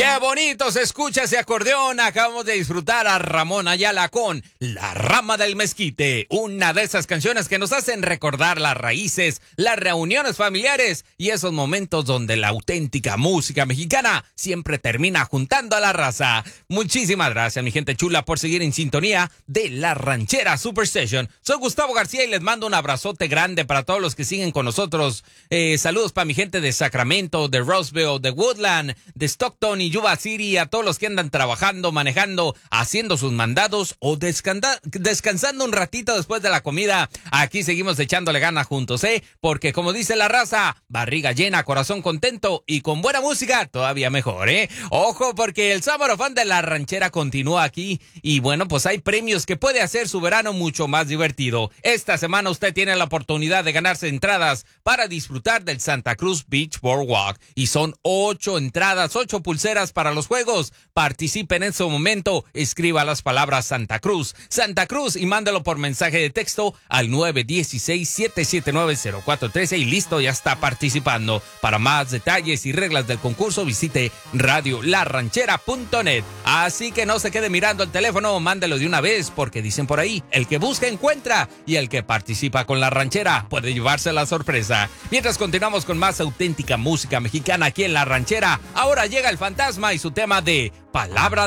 Qué bonito se escucha ese acordeón. Acabamos de disfrutar a Ramón Ayala con La Rama del Mezquite, una de esas canciones que nos hacen recordar las raíces, las reuniones familiares y esos momentos donde la auténtica música mexicana siempre termina juntando a la raza. Muchísimas gracias, mi gente chula, por seguir en sintonía de La Ranchera Superstation. Soy Gustavo García y les mando un abrazote grande para todos los que siguen con nosotros. Saludos para mi gente de Sacramento, de Roseville, de Woodland, de Stockton y Yuba City, a todos los que andan trabajando, manejando, haciendo sus mandados o descansando un ratito después de la comida. Aquí seguimos echándole ganas juntos, porque como dice la raza, barriga llena, corazón contento y con buena música todavía mejor, Ojo, porque el Summer of Fun de La Ranchera continúa aquí y bueno, pues hay premios que puede hacer su verano mucho más divertido. Esta semana usted tiene la oportunidad de ganarse entradas para disfrutar del Santa Cruz Beach Boardwalk y son 8 entradas, 8 pulseras para los juegos. Participe en su momento, escriba las palabras Santa Cruz y mándalo por mensaje de texto al 916-779-0413 y listo, ya está participando. Para más detalles y reglas del concurso visite radiolarranchera.net. Así que no se quede mirando el teléfono, mándelo de una vez porque dicen por ahí, el que busca encuentra y el que participa con La Ranchera puede llevarse la sorpresa. Mientras continuamos con más auténtica música mexicana aquí en La Ranchera, ahora llega el Fantasma y su tema de Palabra